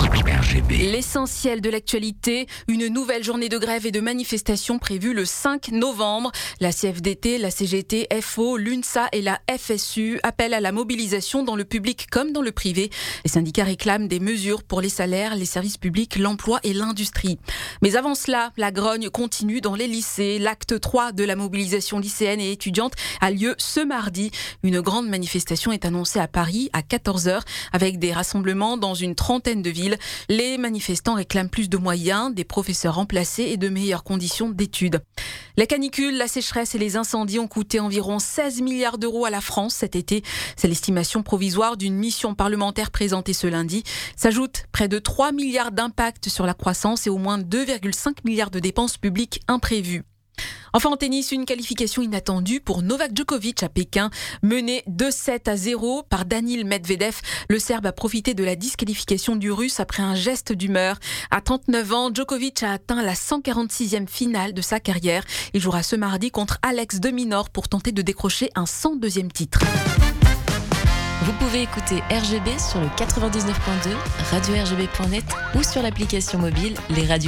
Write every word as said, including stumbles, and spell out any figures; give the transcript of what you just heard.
R G B. L'essentiel de l'actualité, une nouvelle journée de grève et de manifestation prévue le cinq novembre. La C F D T, la C G T, F O, l'UNSA et la F S U appellent à la mobilisation dans le public comme dans le privé. Les syndicats réclament des mesures pour les salaires, les services publics, l'emploi et l'industrie. Mais avant cela, la grogne continue dans les lycées. L'acte trois de la mobilisation lycéenne et étudiante a lieu ce mardi. Une grande manifestation est annoncée à Paris à quatorze heures avec des rassemblements dans une trentaine de villes. Les manifestants réclament plus de moyens, des professeurs remplacés et de meilleures conditions d'études. La canicule, la sécheresse et les incendies ont coûté environ seize milliards d'euros à la France cet été. C'est l'estimation provisoire d'une mission parlementaire présentée ce lundi. S'ajoutent près de trois milliards d'impact sur la croissance et au moins deux virgule cinq milliards de dépenses publiques imprévues. Enfin en tennis, une qualification inattendue pour Novak Djokovic à Pékin. Mené deux sept à zéro par Daniil Medvedev, le Serbe a profité de la disqualification du Russe après un geste d'humeur. À trente-neuf ans, Djokovic a atteint la cent quarante-sixième finale de sa carrière. Il jouera ce mardi contre Alex de Minaur pour tenter de décrocher un cent deuxième titre. Vous pouvez écouter R G B sur le quatre-vingt-dix-neuf point deux, radio r g b point net ou sur l'application mobile Les Radios.